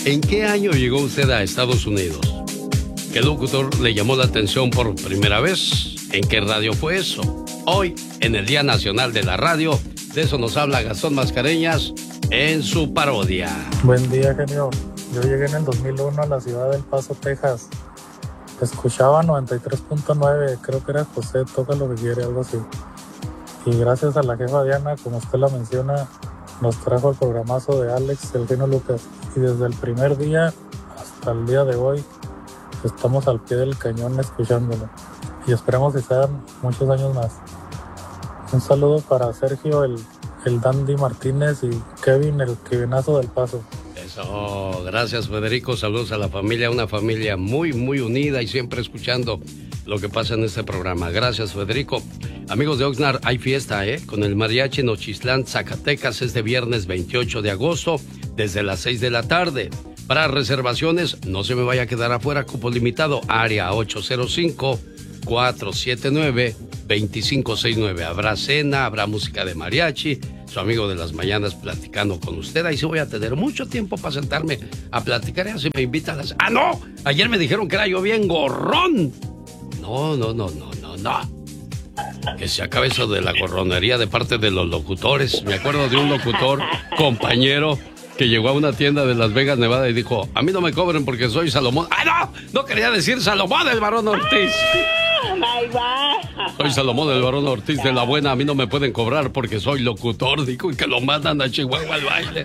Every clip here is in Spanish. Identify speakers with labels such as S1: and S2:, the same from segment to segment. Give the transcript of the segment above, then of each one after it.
S1: ¿En qué año llegó usted a Estados Unidos? ¿Qué locutor le llamó la atención por primera vez? ¿En qué radio fue eso? Hoy, en el Día Nacional de la Radio, de eso nos habla Gastón Mascareñas en su parodia.
S2: Buen día, genio. Yo llegué en el 2001 a la ciudad del Paso, Texas. Escuchaba 93.9, creo que era José, toca lo que quiere, algo así. Y gracias a la jefa Diana, como usted la menciona, nos trajo el programazo de Alex, el genio Lucas. Y desde el primer día hasta el día de hoy, estamos al pie del cañón escuchándolo. Y esperemos que sean muchos años más. Un saludo para Sergio, el Dandy Martínez, y Kevin, el Kevinazo del Paso.
S1: Eso, gracias Federico, saludos a la familia, una familia muy, muy unida y siempre escuchando lo que pasa en este programa. Gracias Federico. Amigos de Oxnard, hay fiesta, con el Mariachi en Nochistlán, Zacatecas, este viernes 28 de agosto, desde las 6 de la tarde. Para reservaciones, no se me vaya a quedar afuera, cupo limitado, área 805-479-2569. Habrá cena, habrá música de mariachi, su amigo de las mañanas platicando con usted. Ahí sí voy a tener mucho tiempo para sentarme a platicar y así me invita a las... ¡Ah, no! Ayer me dijeron que era yo bien gorrón. No. Que se acabe eso de la gorronería de parte de los locutores. Me acuerdo de un locutor, compañero, que llegó a una tienda de Las Vegas, Nevada, y dijo, a mí no me cobren porque soy Salomón. ¡Ah, no! No quería decir Salomón el Barón Ortiz. Soy Salomón el Barón Ortiz de la Buena, a mí no me pueden cobrar porque soy locutor, dijo, y que lo mandan a Chihuahua al baile.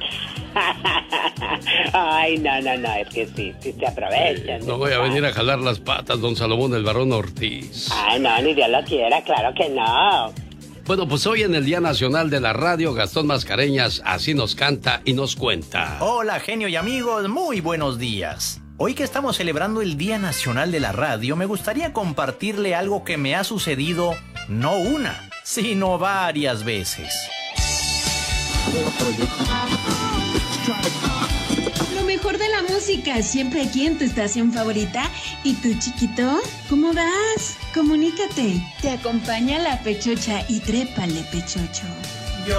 S3: Ay, no, es que sí se aprovechan.
S1: No voy a venir a jalar las patas, don Salomón el Barón Ortiz.
S3: Ay, no, ni Dios lo quiera, claro que no.
S1: Bueno, pues hoy en el Día Nacional de la Radio, Gastón Mascareñas así nos canta y nos cuenta.
S4: Hola, genio y amigos, muy buenos días. Hoy que estamos celebrando el Día Nacional de la Radio, me gustaría compartirle algo que me ha sucedido no una, sino varias veces.
S5: Lo mejor de la música, siempre aquí en tu estación favorita. ¿Y tú, chiquito? ¿Cómo vas? Comunícate. Te acompaña la Pechocha y trépale, Pechocho.